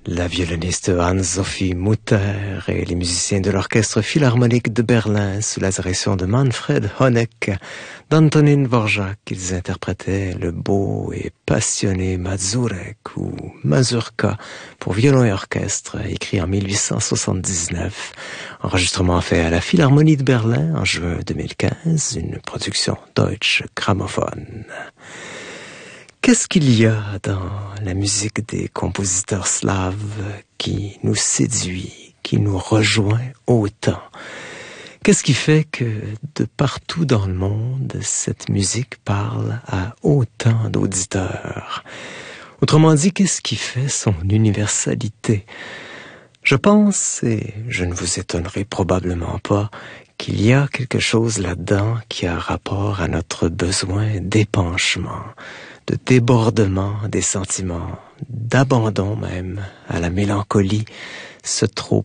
La violoniste Anne-Sophie Mutter et les musiciens de l'Orchestre Philharmonique de Berlin sous la direction de Manfred Honeck, d'Antonín Dvořák, ils interprétaient le beau et passionné Mazurek ou Mazurka pour violon et orchestre, écrit en 1879. Enregistrement fait à la Philharmonie de Berlin en juin 2015, une production Deutsche Grammophon. Qu'est-ce qu'il y a dans la musique des compositeurs slaves qui nous séduit, qui nous rejoint autant? Qu'est-ce qui fait que de partout dans le monde, cette musique parle à autant d'auditeurs? Autrement dit, qu'est-ce qui fait son universalité? Je pense, et je ne vous étonnerai probablement pas, qu'il y a quelque chose là-dedans qui a rapport à notre besoin d'épanchement, de débordement des sentiments, d'abandon même à la mélancolie, ce trop